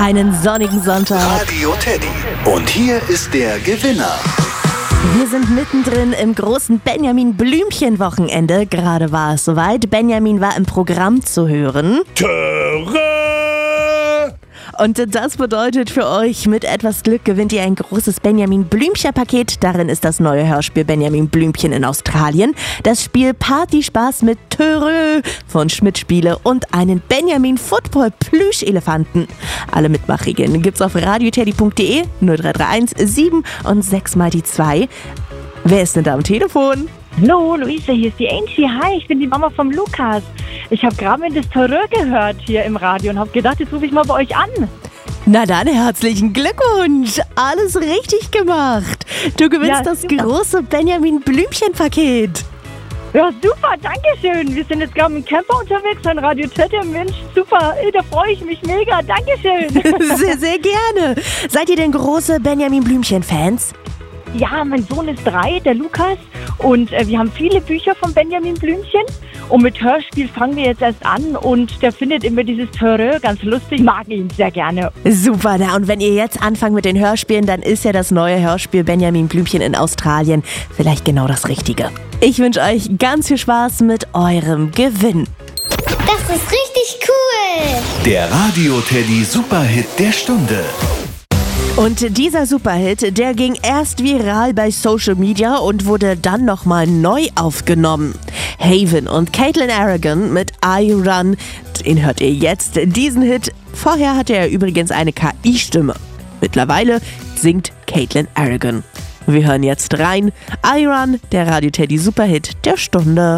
Einen sonnigen Sonntag. Radio Teddy. Und hier ist der Gewinner. Wir sind mittendrin im großen Benjamin Blümchen-Wochenende. Gerade war es soweit. Benjamin war im Programm zu hören. Und das bedeutet für euch, mit etwas Glück gewinnt ihr ein großes Benjamin Blümchen-Paket. Darin ist das neue Hörspiel Benjamin Blümchen in Australien, das Spiel Partyspaß mit Törö von Schmidt Spiele und einen Benjamin Football Plüschelefanten. Alle Mitmachregeln gibt's auf radioteddy.de 0331 7 und 6 mal die 2. Wer ist denn da am Telefon? Hallo, Luise, hier ist die Angie. Hi, ich bin die Mama vom Lukas. Ich habe gerade mit das Törö gehört hier im Radio und habe gedacht, jetzt rufe ich mal bei euch an. Na dann, herzlichen Glückwunsch. Alles richtig gemacht. Du gewinnst das große Benjamin Blümchen-Paket. Ja, super, danke schön. Wir sind jetzt gerade im Camper unterwegs an Radio Teddy. Mensch, super, da freue ich mich mega. Dankeschön. Sehr, sehr gerne. Seid ihr denn große Benjamin Blümchen-Fans? Ja, mein Sohn ist 3, der Lukas. Und wir haben viele Bücher von Benjamin Blümchen. Und mit Hörspiel fangen wir jetzt erst an. Und der findet immer dieses Törö ganz lustig. Ich mag ihn sehr gerne. Super, na und wenn ihr jetzt anfangt mit den Hörspielen, dann ist ja das neue Hörspiel Benjamin Blümchen in Australien vielleicht genau das Richtige. Ich wünsche euch ganz viel Spaß mit eurem Gewinn. Das ist richtig cool. Der Radio Teddy Superhit der Stunde. Und dieser Superhit, der ging erst viral bei Social Media und wurde dann nochmal neu aufgenommen. Haven und Caitlin Aragon mit I Run, den hört ihr jetzt, diesen Hit. Vorher hatte er übrigens eine KI-Stimme. Mittlerweile singt Caitlin Aragon. Wir hören jetzt rein. I Run, der Radio Teddy Superhit der Stunde.